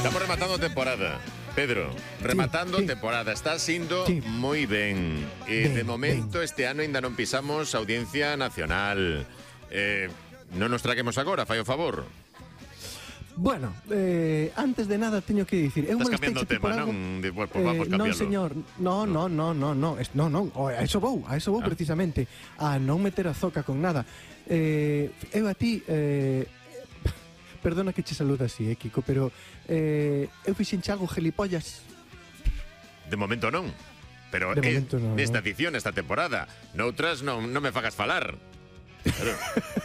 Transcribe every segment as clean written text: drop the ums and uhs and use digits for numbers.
Estamos rematando temporada. Pedro, rematando temporada. Está siendo moi ben. De momento, este ano ainda non pisamos audiencia nacional. Non nos traguemos agora, fai o favor. Bueno, antes de nada teño que dicir, Estás cambiando o tema, non? Vamos cambiarlo. Non, señor. No. A eso vou precisamente. A non meter a zoca con nada. Eu a ti perdona que che saluda así, Kiko, pero eu fixen algo gelipollas. De momento non. Pero nesta edición, esta temporada. Noutras non me fagas falar. Claro.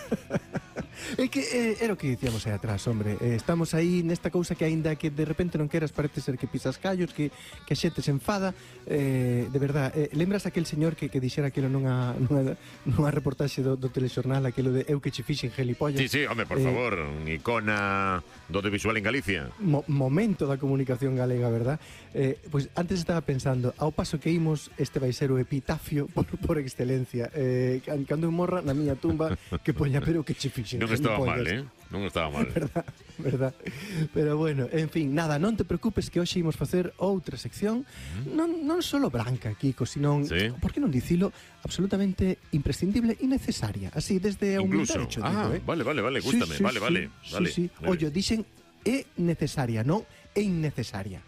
É que era o que dicíamos aí atrás, hombre. Estamos aí nesta cousa que aínda que de repente non queras, parece ser que pisas callos, que a xente se enfada. De verdad, lembras aquel señor que dixera aquilo nunha reportaxe do telexornal, aquilo de eu que che fixen gelipollas? Sí, home, por favor, icona do audiovisual en Galicia. Momento da comunicación galega, verdad? Pois antes estaba pensando, ao paso que imos, este vai ser o epitafio por excelencia. Cando eu morra na miña tumba, que poña pero que che fixen. Non estaba mal, non estaba mal. Verdad. Pero bueno, en fin, nada, non te preocupes que hoxe imos facer outra sección, non solo branca, Kiko, sino, por que non dicilo, absolutamente imprescindible e necesaria. Así, desde a humildade, digo, Vale, gústame, vale. Sí. Ollo, dixen é necesaria, non é innecesaria.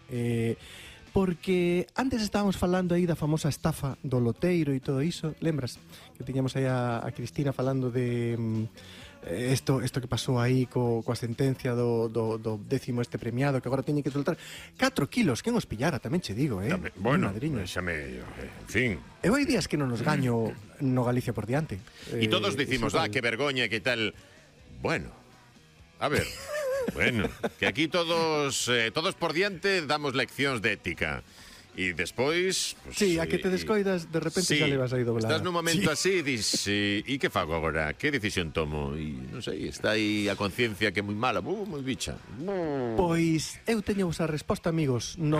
Porque antes estábamos falando aí da famosa estafa do loteiro e todo iso, lembras? Que tiñamos aí a Cristina falando de isto que pasou aí coa sentencia do 10º este premiado, que agora teñe que soltar 4 kilos, quen os pillara, tamén che digo, Bueno, xame, en fin. Eu hai días que non nos gaño no Galicia por diante. E todos dicimos, que vergoña, que tal. Bueno, a ver. Bueno, que aquí todos por diante damos leccións de ética. E despois... Pues, sí, a que te descoidas, de repente xa le vas aí doblada. Estás nun momento así e dis, e que fago agora? Que decisión tomo? E non sei, está aí a conciencia que é moi mala, moi bicha. Pois eu teño a resposta, amigos.